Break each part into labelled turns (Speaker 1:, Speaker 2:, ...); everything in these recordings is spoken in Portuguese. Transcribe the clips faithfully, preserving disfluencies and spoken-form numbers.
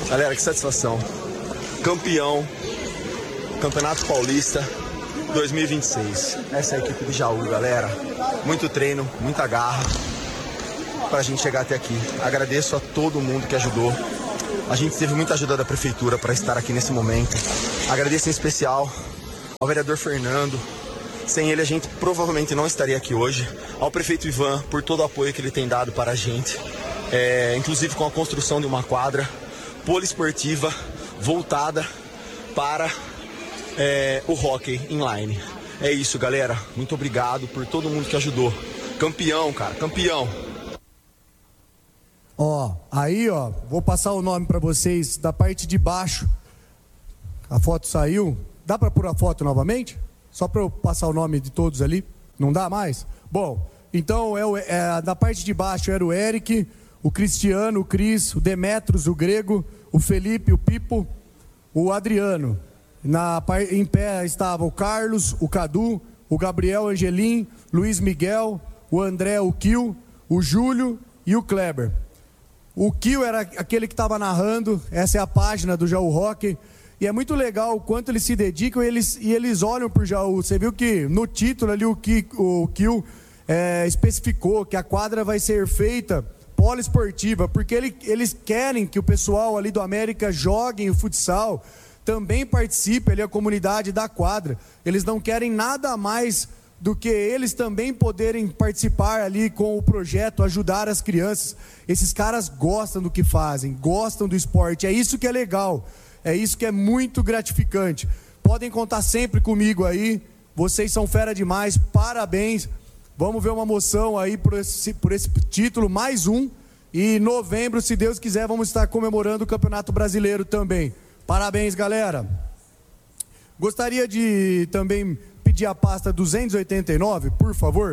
Speaker 1: Galera, que satisfação. Campeão, Campeonato Paulista dois mil e vinte e seis. Essa é a equipe do Jaú, galera. Muito treino, muita garra pra gente chegar até aqui. Agradeço a todo mundo que ajudou. A gente teve muita ajuda da prefeitura para estar aqui nesse momento. Agradeço em especial ao vereador Fernando. Sem ele a gente provavelmente não estaria aqui hoje. Ao prefeito Ivan por todo o apoio que ele tem dado para a gente. É, inclusive com a construção de uma quadra poliesportiva voltada para é, o hóquei inline. É isso, galera. Muito obrigado por todo mundo que ajudou. Campeão, cara, campeão.
Speaker 2: Ó, aí, ó, vou passar o nome para vocês da parte de baixo. A foto saiu. Dá para pôr a foto novamente? Só para eu passar o nome de todos ali? Não dá mais? Bom, então é, o, é da parte de baixo era o Eric, o Cristiano, o Cris, o Demetros, o Grego, o Felipe, o Pipo, o Adriano. Na, em pé estava o Carlos, o Cadu, o Gabriel Angelim, Luiz Miguel, o André, o Kio, o Júlio e o Kleber. O Kio era aquele que estava narrando, essa é a página do Jaú Hóquei, e é muito legal o quanto eles se dedicam e eles, e eles olham para o Jaú. Você viu que no título ali o Kio, o Kio é, especificou que a quadra vai ser feita poliesportiva, porque ele, eles querem que o pessoal ali do América joguem o futsal, também participe ali a comunidade da quadra. Eles não querem nada mais do que eles também poderem participar ali com o projeto, ajudar as crianças. Esses caras gostam do que fazem, gostam do esporte, é isso que é legal, é isso que é muito gratificante. Podem contar sempre comigo aí, vocês são fera demais, parabéns. Vamos ver uma moção aí por esse, por esse título, mais um. E em novembro, se Deus quiser, vamos estar comemorando o Campeonato Brasileiro também. Parabéns, galera. Gostaria de também pedir a pasta duzentos e oitenta e nove, por favor.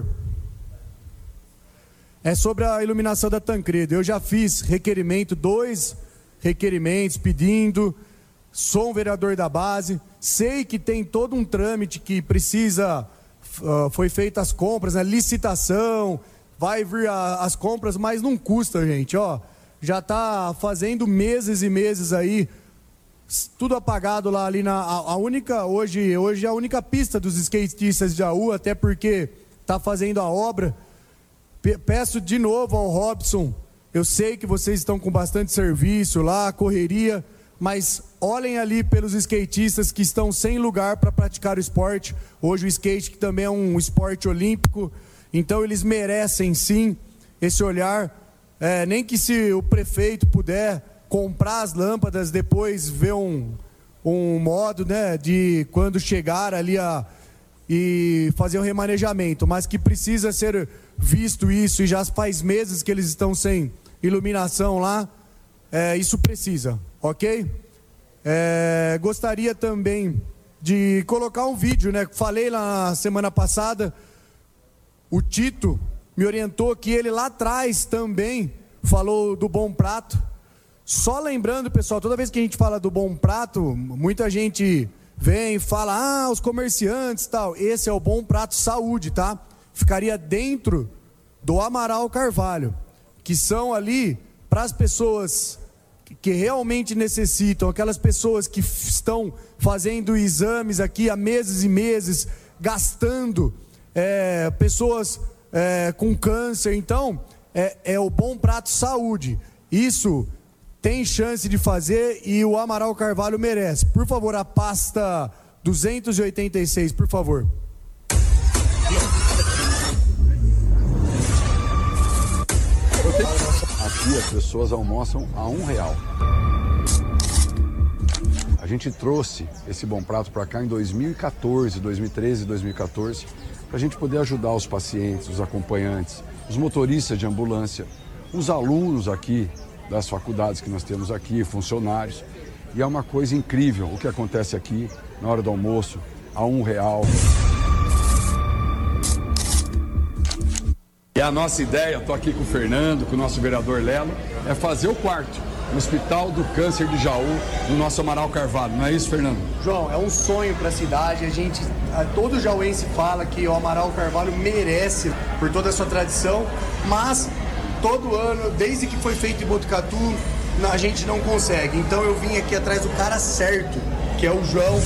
Speaker 2: É sobre a iluminação da Tancredo. Eu já fiz requerimento, dois requerimentos pedindo. Sou um vereador da base. Sei que tem todo um trâmite que precisa... Uh, foi feita as compras, né? Licitação, vai vir a, as compras, mas não custa, gente, ó, já está fazendo meses e meses aí, tudo apagado lá ali na, a, a única, hoje, hoje é a única pista dos skatistas de Jaú, até porque está fazendo a obra. Pe- peço de novo ao Robson, eu sei que vocês estão com bastante serviço lá, correria, mas olhem ali pelos skatistas que estão sem lugar para praticar o esporte. Hoje o skate, que também é um esporte olímpico, então eles merecem sim esse olhar. É, nem que se o prefeito puder comprar as lâmpadas, depois ver um, um modo, né, de quando chegar ali a, e fazer um remanejamento, mas que precisa ser visto isso, e já faz meses que eles estão sem iluminação lá. É, isso precisa, ok? É, gostaria também de colocar um vídeo, né? Falei lá na semana passada, o Tito me orientou que ele lá atrás também falou do Bom Prato. Só lembrando, pessoal, toda vez que a gente fala do Bom Prato, muita gente vem e fala, ah, os comerciantes e tal. Esse é o Bom Prato Saúde, tá? Ficaria dentro do Amaral Carvalho, que são ali para as pessoas que realmente necessitam, aquelas pessoas que estão fazendo exames aqui há meses e meses, gastando, é, pessoas é, com câncer. Então, é, é o Bom Prato Saúde. Isso tem chance de fazer e o Amaral Carvalho merece. Por favor, a pasta duzentos e oitenta e seis, por favor.
Speaker 3: Aqui as pessoas almoçam a um real. A gente trouxe esse Bom Prato para cá em dois mil e quatorze, dois mil e treze, dois mil e quatorze, para a gente poder ajudar os pacientes, os acompanhantes, os motoristas de ambulância, os alunos aqui das faculdades que nós temos aqui, funcionários. E é uma coisa incrível o que acontece aqui na hora do almoço, a um real. E a nossa ideia, estou aqui com o Fernando, com o nosso vereador Lelo, é fazer o quarto no Hospital do Câncer de Jaú, no nosso Amaral Carvalho. Não é isso, Fernando?
Speaker 2: João, é um sonho para a cidade. A gente, todo jauense fala que o Amaral Carvalho merece por toda a sua tradição, mas todo ano, desde que foi feito em Botucatu, não, a gente não consegue. Então eu vim aqui atrás do cara certo, que é o João.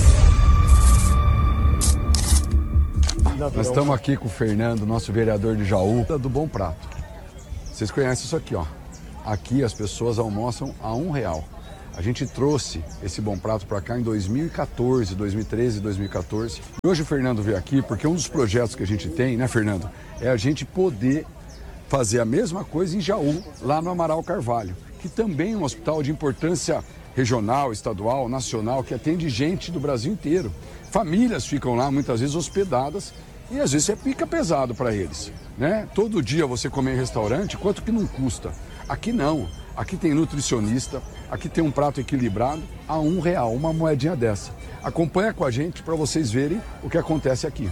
Speaker 3: Nós estamos aqui com o Fernando, nosso vereador de Jaú, do Bom Prato. Vocês conhecem isso aqui, ó. Aqui as pessoas almoçam a um real. A gente trouxe esse Bom Prato para cá em dois mil e quatorze, dois mil e treze, dois mil e quatorze. E hoje o Fernando veio aqui porque um dos projetos que a gente tem, né, Fernando, é a gente poder fazer a mesma coisa em Jaú, lá no Amaral Carvalho, que também é um hospital de importância regional, estadual, nacional, que atende gente do Brasil inteiro. Famílias ficam lá muitas vezes hospedadas e às vezes fica pesado para eles, né? Todo dia você comer em restaurante, quanto que não custa? Aqui não, aqui tem nutricionista, aqui tem um prato equilibrado a um real, uma moedinha dessa. Acompanha com a gente para vocês verem o que acontece aqui.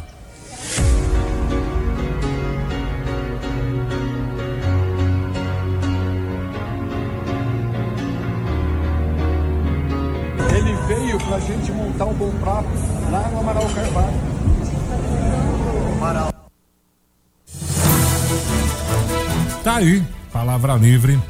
Speaker 3: Ele veio para a gente montar um Bom Prato lá no Amaral Carvalho. Amaral.
Speaker 4: Tá aí, palavra livre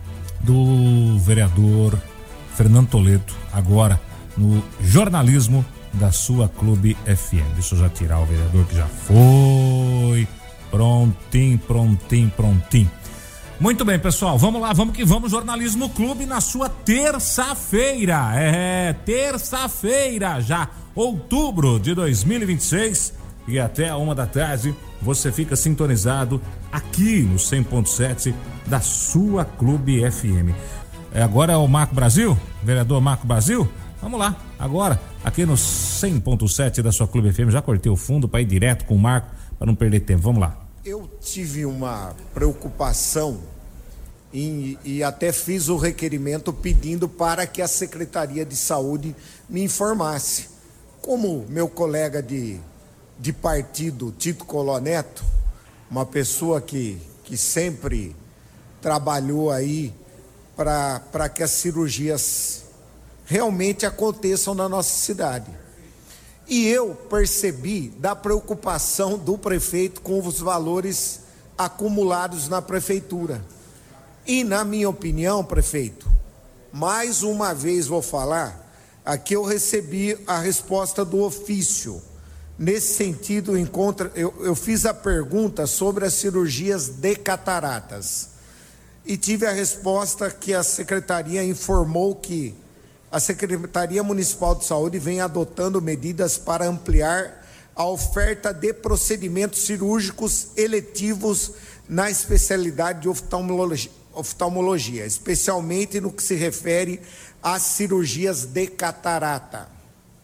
Speaker 4: do vereador Fernando Toledo, agora no jornalismo da sua Clube F M. Deixa eu já tirar o vereador que já foi. Prontinho, prontinho, prontinho. Muito bem, pessoal, vamos lá, vamos que vamos. Jornalismo Clube na sua terça-feira. É, terça-feira já, outubro de dois mil e vinte e seis. E até a uma da tarde você fica sintonizado aqui no cem ponto sete da sua Clube F M. É, agora é o Marco Brasil, vereador Marco Brasil. Vamos lá, agora, aqui no cem ponto sete da sua Clube F M. Já cortei o fundo para ir direto com o Marco, para não perder tempo. Vamos lá.
Speaker 5: Eu tive uma preocupação e, e até fiz o requerimento pedindo para que a Secretaria de Saúde me informasse. Como meu colega de de partido, Tito Coló Neto, uma pessoa que, que sempre trabalhou aí para que as cirurgias realmente aconteçam na nossa cidade. E eu percebi da preocupação do prefeito com os valores acumulados na prefeitura. E, na minha opinião, prefeito, mais uma vez vou falar, aqui eu recebi a resposta do ofício. Nesse sentido, encontra, eu, eu fiz a pergunta sobre as cirurgias de cataratas e tive a resposta que a Secretaria informou que a Secretaria Municipal de Saúde vem adotando medidas para ampliar a oferta de procedimentos cirúrgicos eletivos na especialidade de oftalmologia, oftalmologia, especialmente no que se refere às cirurgias de catarata.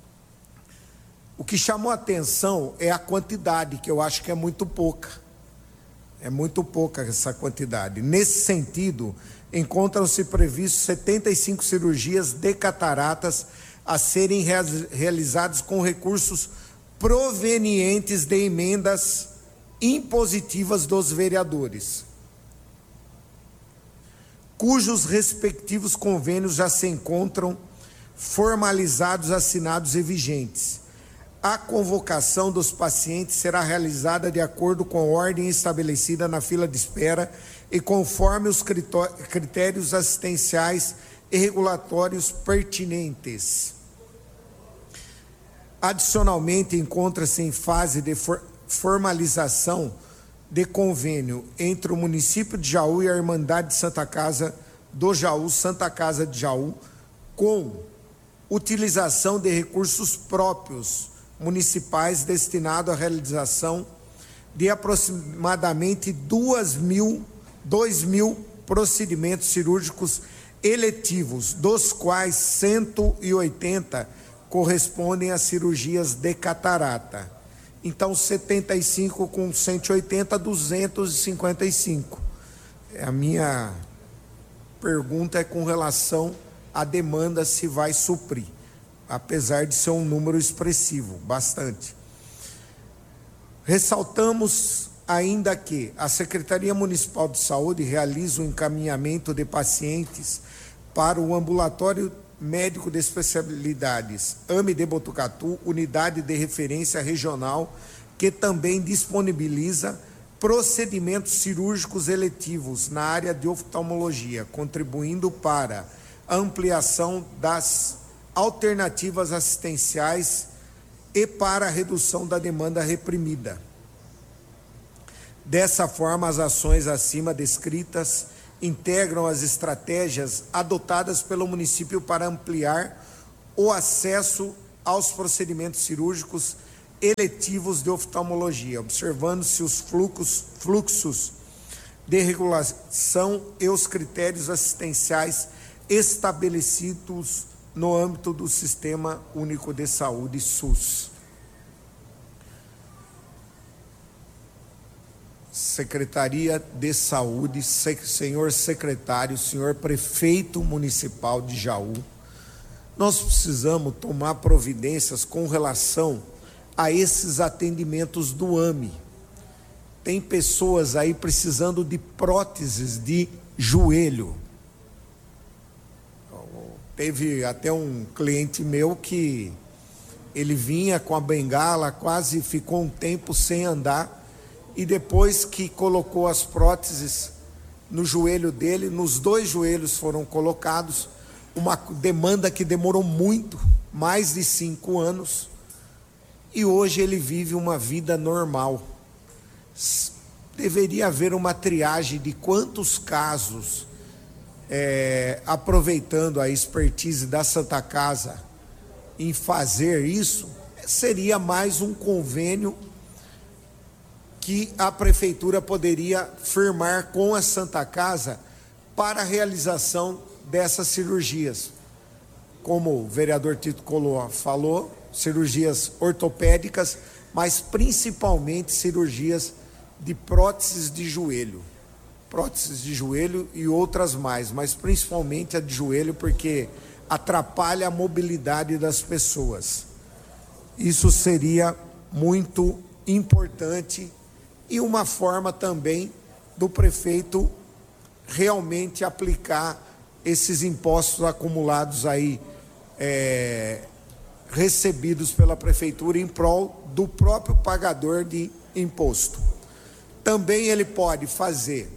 Speaker 5: O que chamou a atenção é a quantidade, que eu acho que é muito pouca. É muito pouca essa quantidade. Nesse sentido, encontram-se previstos setenta e cinco cirurgias de cataratas a serem realizadas com recursos provenientes de emendas impositivas dos vereadores, cujos respectivos convênios já se encontram formalizados, assinados e vigentes. A convocação dos pacientes será realizada de acordo com a ordem estabelecida na fila de espera e conforme os critérios assistenciais e regulatórios pertinentes. Adicionalmente, encontra-se em fase de for- formalização de convênio entre o município de Jaú e a Irmandade de Santa Casa do Jaú, Santa Casa de Jaú, com utilização de recursos próprios municipais destinado à realização de aproximadamente duas mil, dois mil procedimentos cirúrgicos eletivos, dos quais cento e oitenta correspondem a cirurgias de catarata. Então, setenta e cinco com cento e oitenta, duzentos e cinquenta e cinco. A minha pergunta é com relação à demanda, se vai suprir, apesar de ser um número expressivo, bastante. Ressaltamos ainda que a Secretaria Municipal de Saúde realiza o encaminhamento de pacientes para o ambulatório médico de especialidades A M E de Botucatu, unidade de referência regional, que também disponibiliza procedimentos cirúrgicos eletivos na área de oftalmologia, contribuindo para a ampliação das alternativas assistenciais e para a redução da demanda reprimida. Dessa forma, as ações acima descritas integram as estratégias adotadas pelo município para ampliar o acesso aos procedimentos cirúrgicos eletivos de oftalmologia, observando-se os fluxos, fluxos de regulação e os critérios assistenciais estabelecidos no âmbito do Sistema Único de Saúde, SUS. Secretaria de Saúde, senhor secretário, senhor prefeito municipal de Jaú, nós precisamos tomar providências com relação a esses atendimentos do A M E. Tem pessoas aí precisando de próteses de joelho. Teve até um cliente meu que ele vinha com a bengala, quase ficou um tempo sem andar, e depois que colocou as próteses no joelho dele, nos dois joelhos foram colocados, uma demanda que demorou muito, mais de cinco anos, e hoje ele vive uma vida normal. Deveria haver uma triagem de quantos casos, é, aproveitando a expertise da Santa Casa em fazer isso, seria mais um convênio que a prefeitura poderia firmar com a Santa Casa para a realização dessas cirurgias. Como o vereador Tito Coloa falou, cirurgias ortopédicas, mas principalmente cirurgias de próteses de joelho. Próteses de joelho e outras mais, mas principalmente a de joelho, porque atrapalha a mobilidade das pessoas. Isso seria muito importante e uma forma também do prefeito realmente aplicar esses impostos acumulados aí, é, recebidos pela prefeitura em prol do próprio pagador de imposto. Também ele pode fazer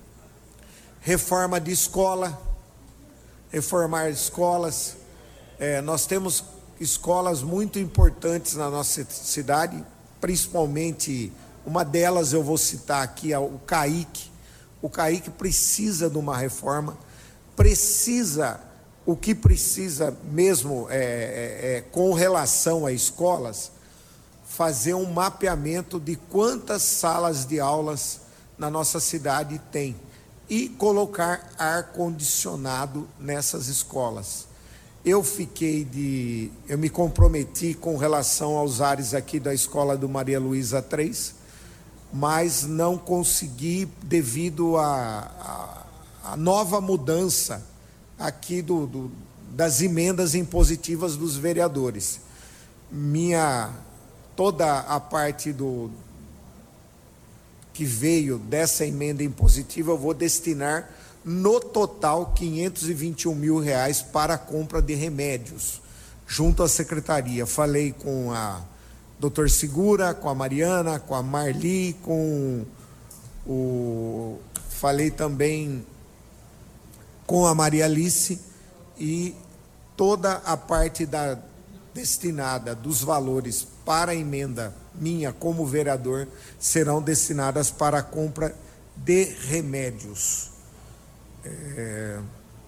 Speaker 5: reforma de escola, reformar escolas. É, nós temos escolas muito importantes na nossa cidade, principalmente uma delas eu vou citar aqui, o CAIC. O CAIC precisa de uma reforma, precisa, o que precisa mesmo é, é, é, com relação a escolas, fazer um mapeamento de quantas salas de aulas na nossa cidade tem e colocar ar-condicionado nessas escolas. Eu fiquei de, eu me comprometi com relação aos ares aqui da escola do Maria Luísa três, mas não consegui devido a, a, a nova mudança aqui do, do, das emendas impositivas dos vereadores. Minha, toda a parte do que veio dessa emenda impositiva eu vou destinar no total quinhentos e vinte e um mil reais para a compra de remédios junto à secretaria. Falei com a doutor Segura, com a Mariana, com a Marli, com o... falei também com a Maria Alice, e toda a parte da, destinada dos valores para a emenda minha como vereador serão destinadas para a compra de remédios. É...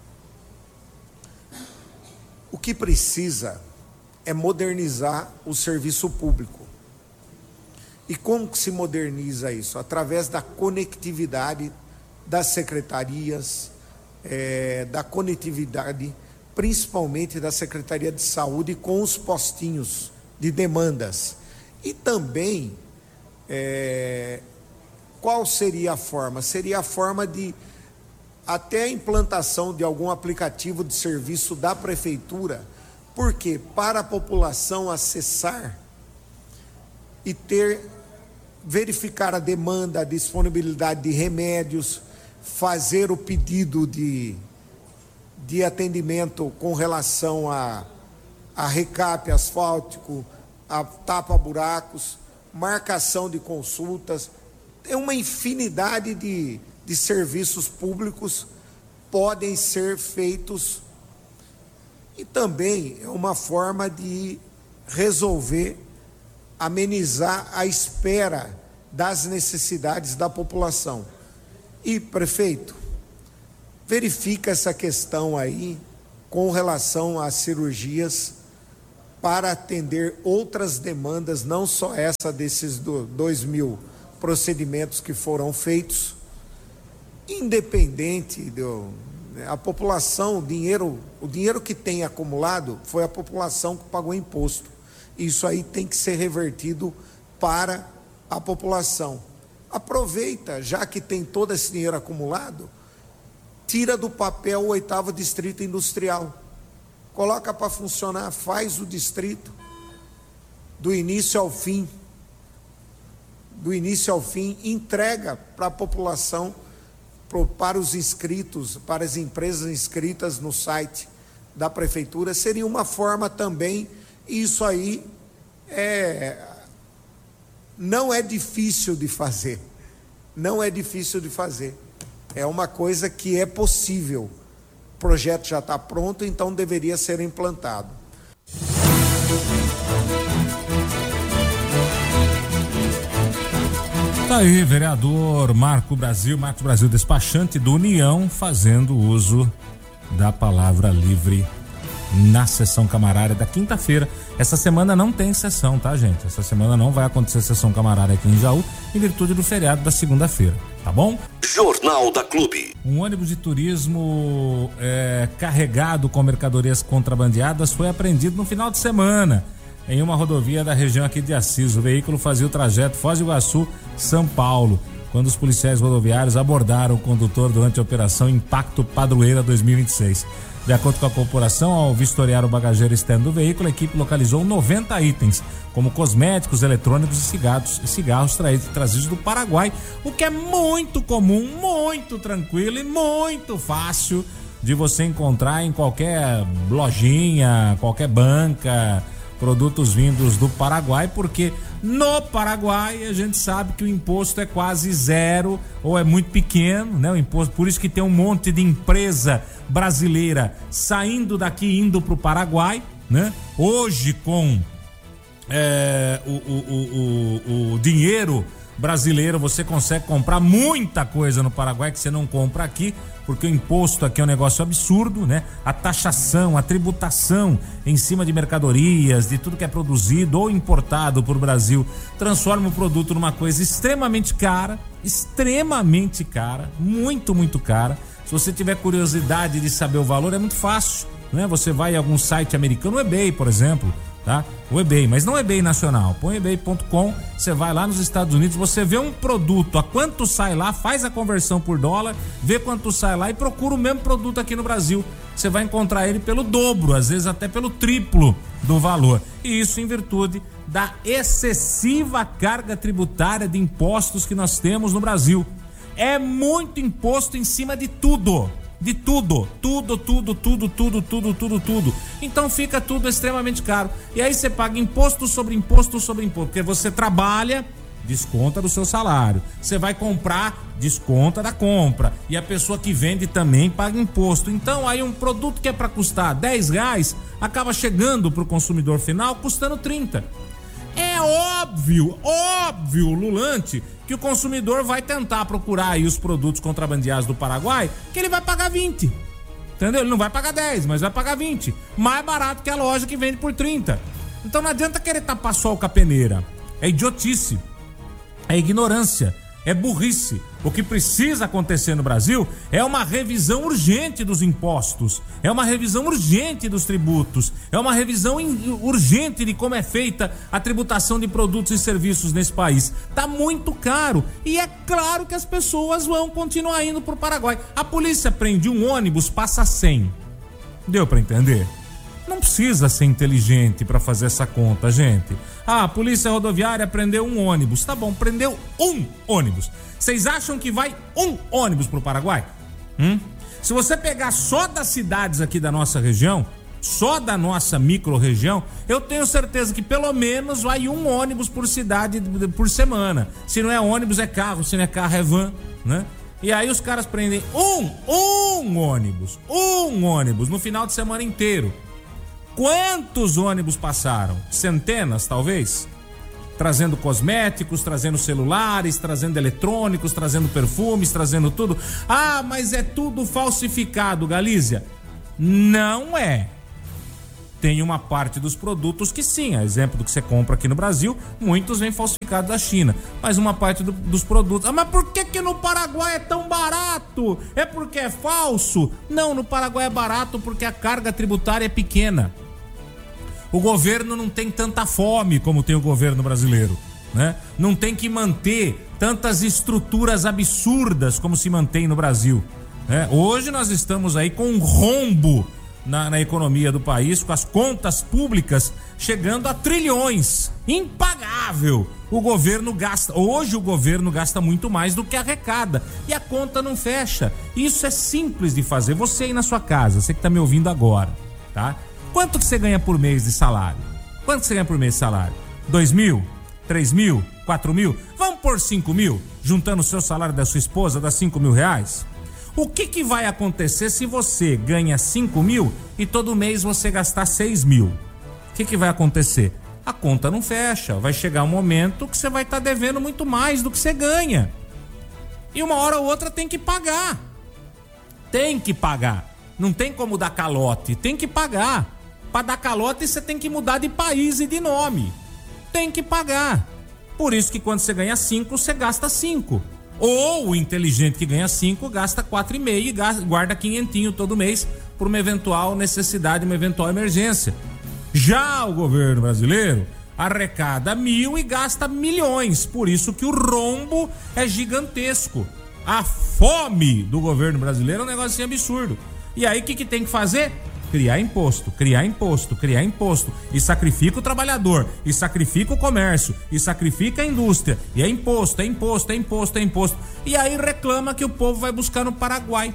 Speaker 5: O que precisa é modernizar o serviço público. E como que se moderniza isso? Através da conectividade das secretarias, é, da conectividade, principalmente da Secretaria de Saúde com os postinhos de demandas. E também, é, qual seria a forma? Seria a forma de até a implantação de algum aplicativo de serviço da prefeitura, porque para a população acessar e ter, verificar a demanda, a disponibilidade de remédios, fazer o pedido de, de atendimento com relação a, a recape asfáltico, a tapa-buracos, marcação de consultas, tem uma infinidade de, de serviços públicos podem ser feitos, e também é uma forma de resolver, amenizar a espera das necessidades da população. E, prefeito, verifica essa questão aí com relação às cirurgias para atender outras demandas, não só essa desses do, dois mil procedimentos que foram feitos, independente do, a população, o dinheiro, o dinheiro que tem acumulado foi a população que pagou imposto. Isso aí tem que ser revertido para a população. Aproveita, já que tem todo esse dinheiro acumulado, tira do papel o oitavo distrito industrial, coloca para funcionar, faz o distrito do início ao fim, do início ao fim, entrega para a população, pro, para os inscritos, para as empresas inscritas no site da prefeitura. Seria uma forma também, isso aí é, não é difícil de fazer, não é difícil de fazer, é uma coisa que é possível. O projeto já está pronto, então deveria ser implantado.
Speaker 4: Tá aí, vereador Marco Brasil, Marco Brasil, despachante do União, fazendo uso da palavra livre na sessão camarária da quinta-feira. Essa semana não tem sessão, tá, gente? Essa semana não vai acontecer sessão camarária aqui em Jaú, em virtude do feriado da segunda-feira, tá bom?
Speaker 6: Jornal da Clube.
Speaker 4: Um ônibus de turismo é, carregado com mercadorias contrabandeadas foi apreendido no final de semana em uma rodovia da região aqui de Assis. O veículo fazia o trajeto Foz do Iguaçu, São Paulo, quando os policiais rodoviários abordaram o condutor durante a operação Impacto Padroeira dois mil e vinte e seis. De acordo com a corporação, ao vistoriar o bagageiro externo do veículo, a equipe localizou noventa itens, como cosméticos, eletrônicos e cigarros, e cigarros trazidos do Paraguai, o que é muito comum, muito tranquilo e muito fácil de você encontrar em qualquer lojinha, qualquer banca, produtos vindos do Paraguai, porque no Paraguai a gente sabe que o imposto é quase zero ou é muito pequeno, né? O imposto, por isso que tem um monte de empresa brasileira saindo daqui indo para o Paraguai, né? Hoje com é, o, o, o, o, o dinheiro brasileiro você consegue comprar muita coisa no Paraguai que você não compra aqui, porque o imposto aqui é um negócio absurdo, né? A taxação, a tributação em cima de mercadorias, de tudo que é produzido ou importado por Brasil, transforma o produto numa coisa extremamente cara, extremamente cara, muito, muito cara. Se você tiver curiosidade de saber o valor, é muito fácil, né? Você vai em algum site americano, o eBay, por exemplo, tá? O eBay, mas não o eBay nacional, põe ebay ponto com, você vai lá nos Estados Unidos, você vê um produto, a quanto sai lá, faz a conversão por dólar, vê quanto sai lá e procura o mesmo produto aqui no Brasil. Você vai encontrar ele pelo dobro, às vezes até pelo triplo do valor. E isso em virtude da excessiva carga tributária de impostos que nós temos no Brasil. É muito imposto em cima de tudo. De tudo, tudo, tudo, tudo, tudo, tudo, tudo, tudo. Então fica tudo extremamente caro. E aí você paga imposto sobre imposto sobre imposto, porque você trabalha, desconta do seu salário. Você vai comprar, desconta da compra. E a pessoa que vende também paga imposto. Então aí um produto que é para custar dez reais acaba chegando para o consumidor final custando trinta. É óbvio, óbvio, Lulante, que o consumidor vai tentar procurar aí os produtos contrabandeados do Paraguai, que ele vai pagar vinte. Entendeu? Ele não vai pagar dez, mas vai pagar vinte. Mais barato que a loja que vende por trinta. Então não adianta querer tapar sol com a peneira. É idiotice. É ignorância. É burrice. O que precisa acontecer no Brasil é uma revisão urgente dos impostos, é uma revisão urgente dos tributos, é uma revisão urgente de como é feita a tributação de produtos e serviços nesse país. Tá muito caro e é claro que as pessoas vão continuar indo pro Paraguai. A polícia prende um ônibus, passa cem. Deu para entender? Não precisa ser inteligente para fazer essa conta, gente. Ah, a polícia rodoviária prendeu um ônibus. Tá bom, prendeu um ônibus. Vocês acham que vai um ônibus pro Paraguai? Hum? Se você pegar só das cidades aqui da nossa região, só da nossa micro-região, eu tenho certeza que pelo menos vai um ônibus por cidade por semana. Se não é ônibus, é carro. Se não é carro, é van, né? E aí os caras prendem um, um ônibus, um ônibus no final de semana inteiro. Quantos ônibus passaram? Centenas, talvez? Trazendo cosméticos, trazendo celulares, trazendo eletrônicos, trazendo perfumes, trazendo tudo. Ah, mas é tudo falsificado, Galícia. Não é. Tem uma parte dos produtos que sim, a exemplo do que você compra aqui no Brasil, muitos vêm falsificados da China, mas uma parte do, dos produtos, ah, mas por que que no Paraguai é tão barato? É porque é falso? Não, no Paraguai é barato porque a carga tributária é pequena. O governo não tem tanta fome como tem o governo brasileiro, né? Não tem que manter tantas estruturas absurdas como se mantém no Brasil, né? Hoje nós estamos aí com um rombo Na, na economia do país, com as contas públicas chegando a trilhões. Impagável. O governo gasta, hoje o governo gasta muito mais do que arrecada e a conta não fecha. Isso é simples de fazer. Você aí na sua casa, você que tá me ouvindo agora, tá? Quanto que você ganha por mês de salário? Quanto que você ganha por mês de salário? Dois mil? Três mil? Quatro mil? Vamos por cinco mil? Juntando o seu salário da sua esposa, dá cinco mil reais? O que que vai acontecer se você ganha cinco mil e todo mês você gastar seis mil? O que que vai acontecer? A conta não fecha, vai chegar um momento que você vai estar devendo muito mais do que você ganha. E uma hora ou outra tem que pagar. Tem que pagar. Não tem como dar calote, tem que pagar. Para dar calote você tem que mudar de país e de nome. Tem que pagar. Por isso que quando você ganha cinco, você gasta cinco. Ou o inteligente que ganha cinco gasta quatro e meio e guarda quinhentinho todo mês por uma eventual necessidade, uma eventual emergência. Já o governo brasileiro arrecada mil e gasta milhões, por isso que o rombo é gigantesco. A fome do governo brasileiro é um negócio absurdo. E aí o que, que tem que fazer? Criar imposto, criar imposto, criar imposto. E sacrifica o trabalhador, e sacrifica o comércio, e sacrifica a indústria. E é imposto, é imposto, é imposto, é imposto. E aí reclama que o povo vai buscar no Paraguai.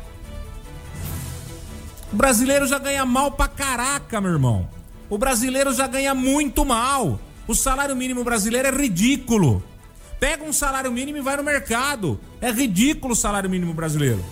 Speaker 4: O brasileiro já ganha mal pra caraca, meu irmão. O brasileiro já ganha muito mal. O salário mínimo brasileiro é ridículo. Pega um salário mínimo e vai no mercado. É ridículo o salário mínimo brasileiro.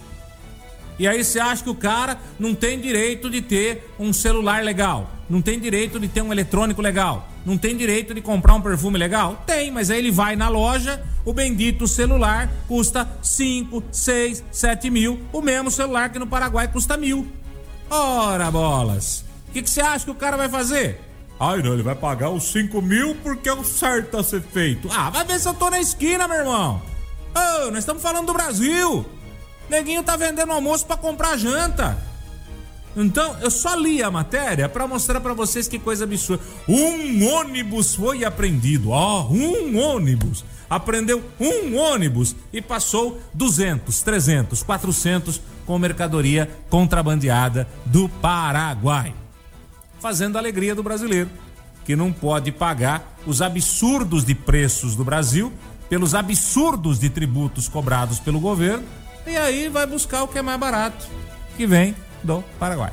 Speaker 4: E aí você acha que o cara não tem direito de ter um celular legal, não tem direito de ter um eletrônico legal, não tem direito de comprar um perfume legal? Tem, mas aí ele vai na loja, o bendito celular custa cinco, seis, sete mil, o mesmo celular que no Paraguai custa mil. Ora bolas, o que, que você acha que o cara vai fazer? Ai não, ele vai pagar os cinco mil porque é o certo a ser feito. Ah, vai ver se eu tô na esquina, meu irmão. Ô, nós estamos falando do Brasil. Neguinho tá vendendo almoço pra comprar janta. Então, eu só li a matéria pra mostrar pra vocês que coisa absurda. Um ônibus foi apreendido. Ó, oh, um ônibus. Apreendeu um ônibus e passou duzentos, trezentos, quatrocentos com mercadoria contrabandeada do Paraguai. Fazendo a alegria do brasileiro, que não pode pagar os absurdos de preços do Brasil, pelos absurdos de tributos cobrados pelo governo. E aí vai buscar o que é mais barato, que vem do Paraguai.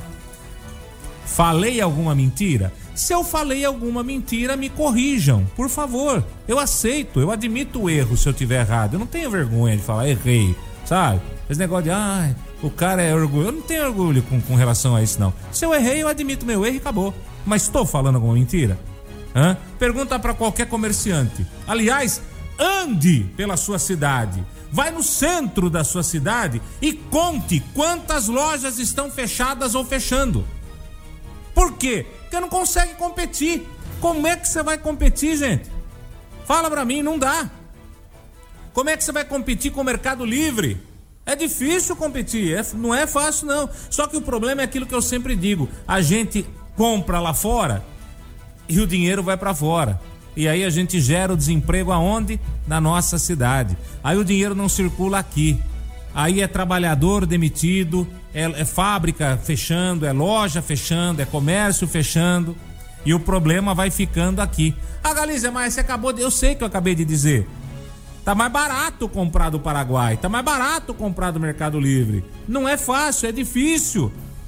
Speaker 4: Falei alguma mentira? Se eu falei alguma mentira, me corrijam, por favor. Eu aceito, eu admito o erro se eu tiver errado. Eu não tenho vergonha de falar, errei, sabe? Esse negócio de, ah, o cara é orgulho. Eu não tenho orgulho com, com relação a isso, não. Se eu errei, eu admito meu erro e acabou. Mas estou falando alguma mentira? Hã? Pergunta para qualquer comerciante. Aliás, ande pela sua cidade. Vai no centro da sua cidade e conte quantas lojas estão fechadas ou fechando. Por quê? Porque não consegue competir. Como é que você vai competir, gente? Fala pra mim, não dá. Como é que você vai competir com o Mercado Livre? É difícil competir, é, não é fácil não. Só que o problema é aquilo que eu sempre digo. A gente compra lá fora e o dinheiro vai pra fora. E aí a gente gera o desemprego aonde? Na nossa cidade. Aí o dinheiro não circula aqui. Aí é trabalhador demitido, é, é fábrica fechando, é loja fechando, é comércio fechando. E o problema vai ficando aqui. Ah, Galícia, mas você acabou de... Eu sei que eu acabei de dizer. Tá mais barato comprar do Paraguai, tá mais barato comprar do Mercado Livre. Não é fácil, é difícil.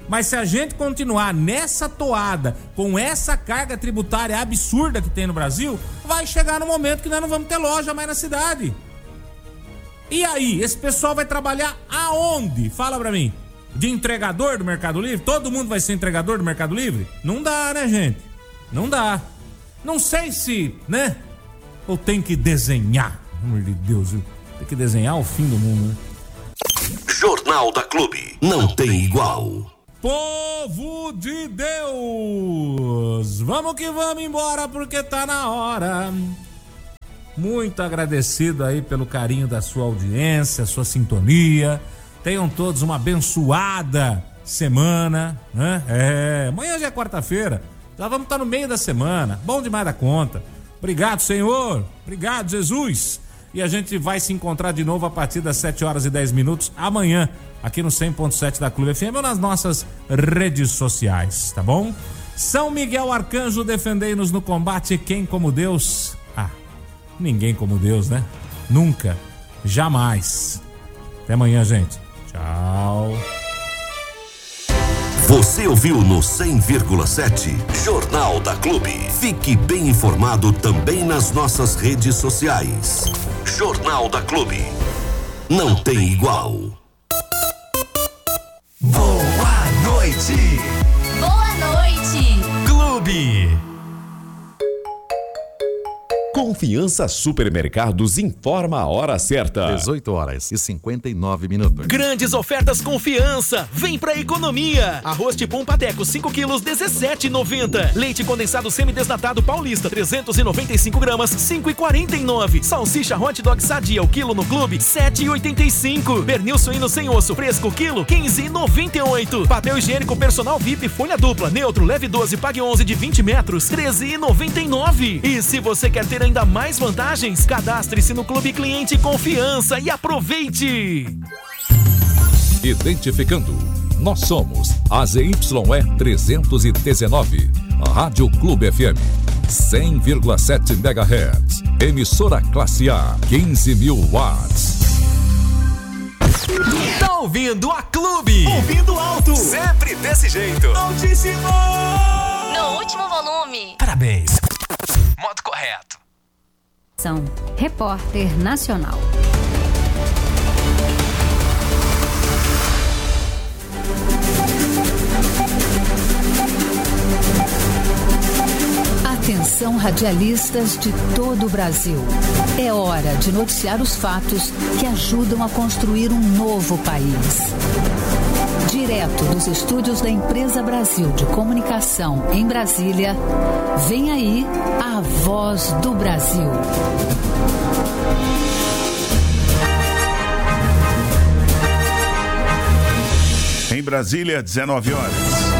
Speaker 4: Mas se a gente continuar nessa toada, com essa carga tributária absurda que tem no Brasil, vai chegar no momento que nós não vamos ter loja mais na cidade. E aí, esse pessoal vai trabalhar aonde? Fala pra mim. De entregador do Mercado Livre? Todo mundo vai ser entregador do Mercado Livre? Não dá, né, gente? Não dá. Não sei se, né? Ou tem que desenhar. Pelo amor de Deus, viu? Tem que desenhar o fim do mundo, né?
Speaker 6: Jornal da Clube. Não tem igual.
Speaker 4: Povo de Deus! Vamos que vamos embora porque tá na hora. Muito agradecido aí pelo carinho da sua audiência, sua sintonia. Tenham todos uma abençoada semana, né? É, amanhã já é quarta-feira. Já vamos estar no meio da semana. Bom demais da conta. Obrigado, Senhor. Obrigado, Jesus. E a gente vai se encontrar de novo a partir das sete horas e dez minutos amanhã, aqui no cem ponto sete da Clube F M ou nas nossas redes sociais, tá bom? São Miguel Arcanjo, defendei-nos no combate. Quem como Deus? Ah, ninguém como Deus, né? Nunca, jamais. Até amanhã, gente. Tchau.
Speaker 6: Você ouviu no cem vírgula sete Jornal da Clube. Fique bem informado também nas nossas redes sociais. Jornal da Clube. Não tem igual.
Speaker 7: Boa noite.
Speaker 8: Boa noite.
Speaker 7: Clube.
Speaker 9: Confiança Supermercados informa a hora certa.
Speaker 10: dezoito horas e cinquenta e nove minutos.
Speaker 7: Grandes ofertas Confiança. Vem pra economia. Arroz Tipum Pateco cinco quilos, dezessete reais e noventa centavos. Leite condensado semidesnatado Paulista trezentos e noventa e cinco gramas, cinco reais e quarenta e nove centavos. Salsicha Hot Dog Sadia o quilo no Clube, sete reais e oitenta e cinco centavos. Pernil suíno sem osso fresco quilo, quinze reais e noventa e oito centavos. Papel higiênico personal V I P folha dupla neutro leve doze, pague onze de vinte metros, treze reais e noventa e nove centavos. E se você quer ter ainda mais vantagens, cadastre-se no Clube Cliente Confiança e aproveite!
Speaker 11: Identificando, nós somos a Z Y E trezentos e dezenove, Rádio Clube F M, cem vírgula sete megahertz, emissora classe A, quinze mil watts.
Speaker 7: Tá ouvindo a Clube? Ouvindo alto, sempre desse jeito. Altíssimo!
Speaker 8: No último volume.
Speaker 7: Parabéns. Modo correto.
Speaker 12: São Repórter Nacional. Atenção, radialistas de todo o Brasil. É hora de noticiar os fatos que ajudam a construir um novo país. Direto dos estúdios da Empresa Brasil de Comunicação em Brasília, vem aí a Voz do Brasil.
Speaker 13: Em Brasília, dezenove horas.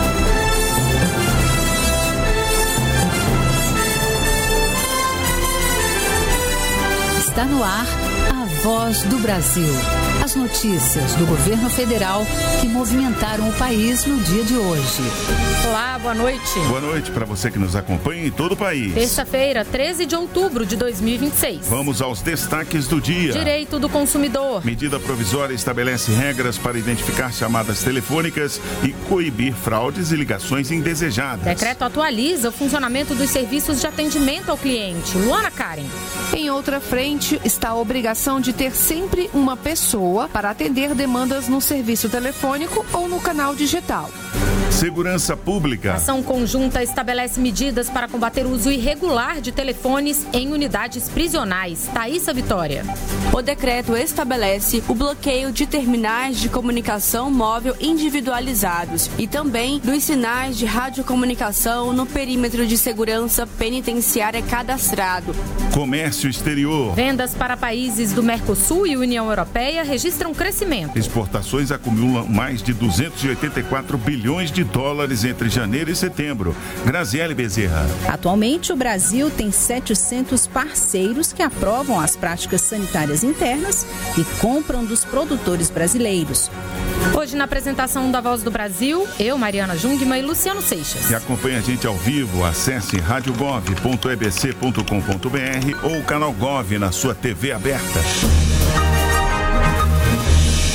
Speaker 12: Está no ar a Voz do Brasil. As notícias do governo federal que movimentaram o país no dia de hoje.
Speaker 14: Olá, boa noite.
Speaker 13: Boa noite para você que nos acompanha em todo o país.
Speaker 14: Terça-feira, treze de outubro de dois mil e vinte e seis.
Speaker 13: Vamos aos destaques do dia.
Speaker 14: Direito do consumidor.
Speaker 13: Medida provisória estabelece regras para identificar chamadas telefônicas e coibir fraudes e ligações indesejadas.
Speaker 14: Decreto atualiza o funcionamento dos serviços de atendimento ao cliente. Luana Karen.
Speaker 15: Em outra frente está a obrigação de ter sempre uma pessoa para atender demandas no serviço telefônico ou no canal digital.
Speaker 13: Segurança Pública.
Speaker 14: Ação conjunta estabelece medidas para combater o uso irregular de telefones em unidades prisionais. Thaísa Vitória.
Speaker 16: O decreto estabelece o bloqueio de terminais de comunicação móvel individualizados e também dos sinais de radiocomunicação no perímetro de segurança penitenciária cadastrado.
Speaker 13: Comércio Exterior.
Speaker 14: Vendas para países do Mercosul e União Europeia registram crescimento.
Speaker 13: Exportações acumulam mais de duzentos e oitenta e quatro bilhões de dólares entre janeiro e setembro. Graziele Bezerra.
Speaker 17: Atualmente, o Brasil tem setecentos parceiros que aprovam as práticas sanitárias internas e compram dos produtores brasileiros.
Speaker 14: Hoje, na apresentação da Voz do Brasil, eu, Mariana Jungmann e Luciano Seixas.
Speaker 13: E acompanhe a gente ao vivo, acesse rádio gov ponto e b c ponto com ponto b r ou o canal Gov na sua T V aberta.
Speaker 14: Foram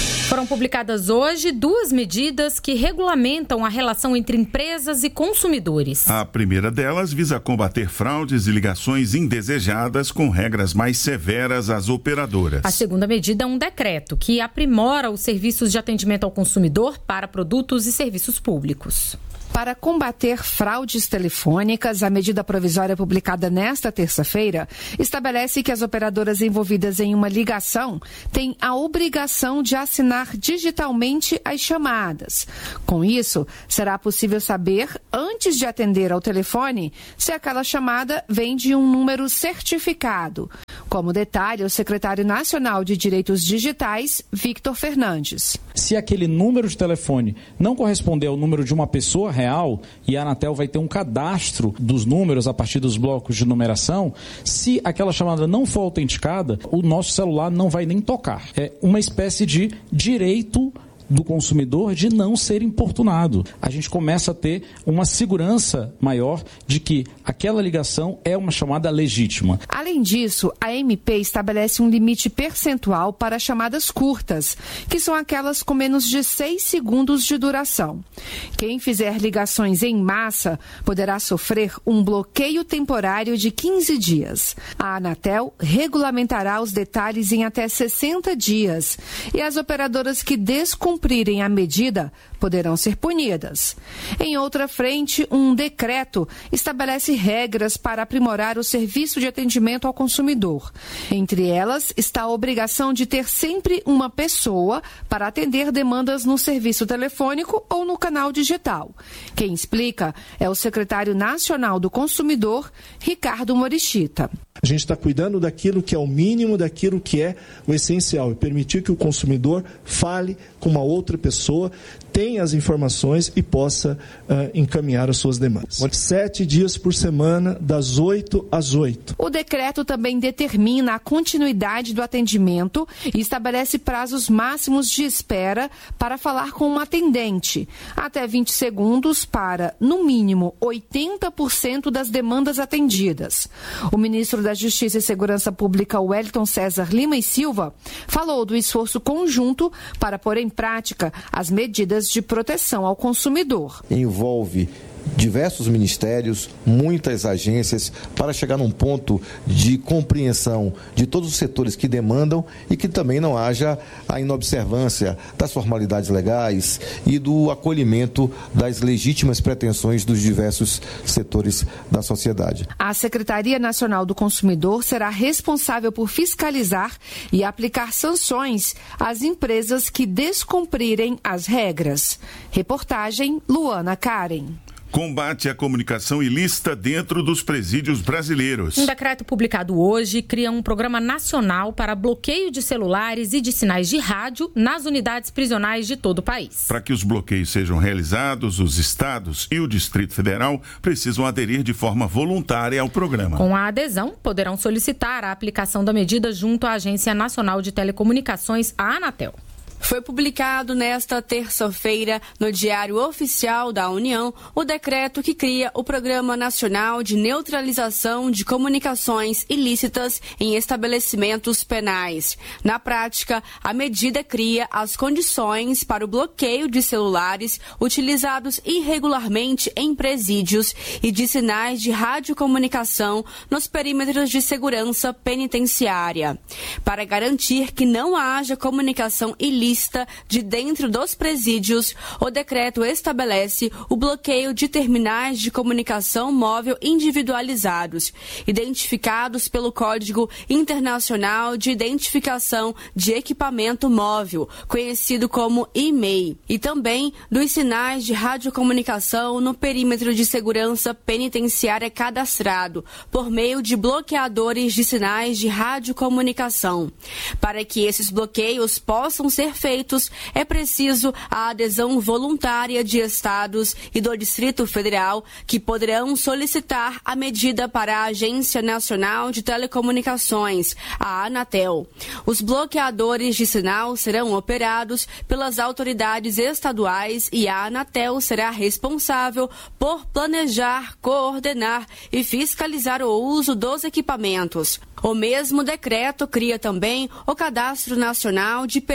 Speaker 14: Serão publicadas hoje duas medidas que regulamentam a relação entre empresas e consumidores.
Speaker 13: A primeira delas visa combater fraudes e ligações indesejadas com regras mais severas às operadoras.
Speaker 14: A segunda medida é um decreto que aprimora os serviços de atendimento ao consumidor para produtos e serviços públicos.
Speaker 15: Para combater fraudes telefônicas, a medida provisória publicada nesta terça-feira estabelece que as operadoras envolvidas em uma ligação têm a obrigação de assinar digitalmente as chamadas. Com isso, será possível saber, antes de atender ao telefone, se aquela chamada vem de um número certificado. Como detalha o secretário nacional de Direitos Digitais, Victor Fernandes.
Speaker 18: Se aquele número de telefone não corresponder ao número de uma pessoa real, e a Anatel vai ter um cadastro dos números a partir dos blocos de numeração, se aquela chamada não for autenticada, o nosso celular não vai nem tocar. É uma espécie de direito do consumidor de não ser importunado. A gente começa a ter uma segurança maior de que aquela ligação é uma chamada legítima.
Speaker 15: Além disso, a M P estabelece um limite percentual para chamadas curtas, que são aquelas com menos de seis segundos de duração. Quem fizer ligações em massa poderá sofrer um bloqueio temporário de quinze dias. A Anatel regulamentará os detalhes em até sessenta dias e as operadoras que descumprirem cumprirem a medida poderão ser punidas. Em outra frente, um decreto estabelece regras para aprimorar o serviço de atendimento ao consumidor. Entre elas está a obrigação de ter sempre uma pessoa para atender demandas no serviço telefônico ou no canal digital. Quem explica é o secretário nacional do consumidor, Ricardo Morichita.
Speaker 19: A gente está cuidando daquilo que é o mínimo, daquilo que é o essencial, e permitir que o consumidor fale com uma outra pessoa, tenha as informações e possa uh, encaminhar as suas demandas. Sete dias por semana, das oito às oito.
Speaker 15: O decreto também determina a continuidade do atendimento e estabelece prazos máximos de espera para falar com um atendente, até vinte segundos para, no mínimo, oitenta por cento das demandas atendidas. O ministro da Justiça e Segurança Pública, Wellington César Lima e Silva, falou do esforço conjunto para pôr em prática as medidas de proteção ao consumidor.
Speaker 20: Envolve diversos ministérios, muitas agências, para chegar num ponto de compreensão de todos os setores que demandam e que também não haja a inobservância das formalidades legais e do acolhimento das legítimas pretensões dos diversos setores da sociedade.
Speaker 15: A Secretaria Nacional do Consumidor será responsável por fiscalizar e aplicar sanções às empresas que descumprirem as regras. Reportagem Luana Karen.
Speaker 13: Combate à comunicação ilícita dentro dos presídios brasileiros.
Speaker 14: Um decreto publicado hoje cria um programa nacional para bloqueio de celulares e de sinais de rádio nas unidades prisionais de todo o país.
Speaker 13: Para que os bloqueios sejam realizados, os estados e o Distrito Federal precisam aderir de forma voluntária ao programa.
Speaker 14: Com a adesão, poderão solicitar a aplicação da medida junto à Agência Nacional de Telecomunicações, a Anatel.
Speaker 16: Foi publicado nesta terça-feira no Diário Oficial da União o decreto que cria o Programa Nacional de Neutralização de Comunicações Ilícitas em Estabelecimentos Penais. Na prática, a medida cria as condições para o bloqueio de celulares utilizados irregularmente em presídios e de sinais de radiocomunicação nos perímetros de segurança penitenciária, para garantir que não haja comunicação ilícita de dentro dos presídios. O decreto estabelece o bloqueio de terminais de comunicação móvel individualizados, identificados pelo Código Internacional de Identificação de Equipamento Móvel, conhecido como I M E I, e também dos sinais de radiocomunicação no perímetro de segurança penitenciária cadastrado, por meio de bloqueadores de sinais de radiocomunicação. Para que esses bloqueios possam ser feitos, é preciso a adesão voluntária de estados e do Distrito Federal, que poderão solicitar a medida para a Agência Nacional de Telecomunicações, a Anatel. Os bloqueadores de sinal serão operados pelas autoridades estaduais e a Anatel será responsável por planejar, coordenar e fiscalizar o uso dos equipamentos. O mesmo decreto cria também o Cadastro Nacional de Perímetros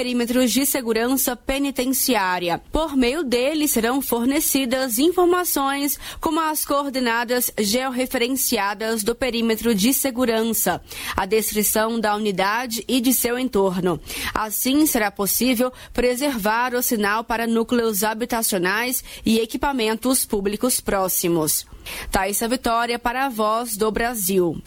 Speaker 16: perímetros de segurança penitenciária. Por meio dele, serão fornecidas informações como as coordenadas georreferenciadas do perímetro de segurança, a descrição da unidade e de seu entorno. Assim, será possível preservar o sinal para núcleos habitacionais e equipamentos públicos próximos. Thaisa Vitória para a Voz do Brasil.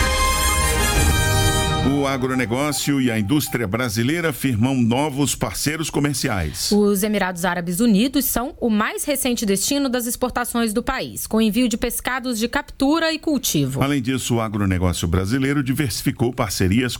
Speaker 13: O agronegócio e a indústria brasileira firmam novos parceiros comerciais.
Speaker 14: Os Emirados Árabes Unidos são o mais recente destino das exportações do país, com envio de pescados de captura e cultivo.
Speaker 13: Além disso, o agronegócio brasileiro diversificou parcerias